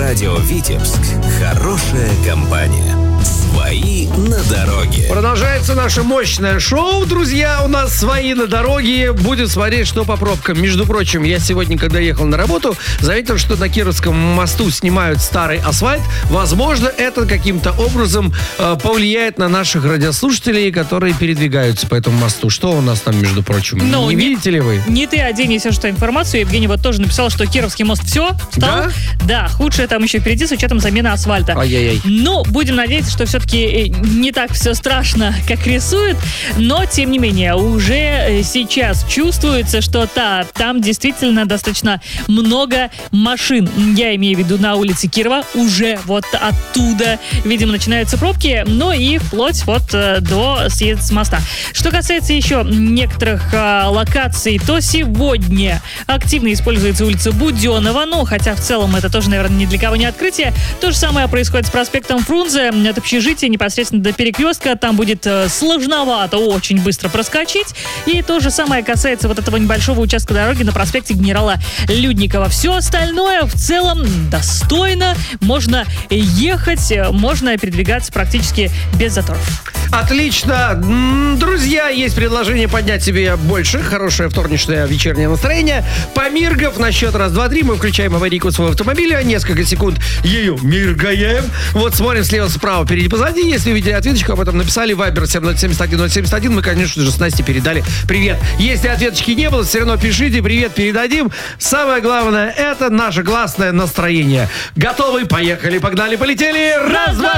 Радио Витебск. Хорошая компания. Свои на дороге. Продолжается наше мощное шоу, друзья. У нас «Свои на дороге». Будем смотреть, что по пробкам. Между прочим, я сегодня, когда ехал на работу, заметил, что на Кировском мосту снимают старый асфальт. Возможно, это каким-то образом повлияет на наших радиослушателей, которые передвигаются по этому мосту. Что у нас там, между прочим? Не видите ли вы? Не ты один несешь эту информацию. Евгений вот тоже написал, что Кировский мост все, встал. Да, худшее там еще впереди с учетом замены асфальта. Ай-яй-яй. Но будем надеяться, что все-таки не так все страшно, как рисуют, но, тем не менее, уже сейчас чувствуется, что там действительно достаточно много машин. Я имею в виду на улице Кирова, уже вот оттуда, видимо, начинаются пробки, но и вплоть вот до съезда с моста. Что касается еще некоторых локаций, то сегодня активно используется улица Буденова, ну, хотя в целом это тоже, наверное, ни для кого не открытие. То же самое происходит с проспектом Фрунзе, от общежития непосредственно до перекрестка, там будет сложновато очень быстро проскочить. И то же самое касается вот этого небольшого участка дороги на проспекте генерала Людникова. Все остальное в целом достойно, можно ехать, можно передвигаться практически без заторов. Отлично. Друзья, есть предложение поднять себе больше. Хорошее вторничное вечернее настроение. Помиргав на счет раз, два, три, мы включаем аварийку своего автомобиля. Несколько секунд ее миргаем. Вот смотрим слева, справа, впереди, позади. Если увидели ответочку, об этом написали. Вайбер 7071 мы, конечно же, с Настей передали привет. Если ответочки не было, все равно пишите. Привет передадим. Самое главное, это наше классное настроение. Готовы? Поехали, погнали, полетели. Раз, два,